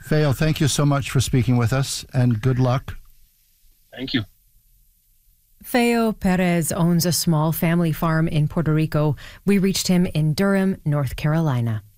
Feo, thank you so much for speaking with us, and good luck. Thank you. Feo Perez owns a small family farm in Puerto Rico. We reached him in Durham, North Carolina.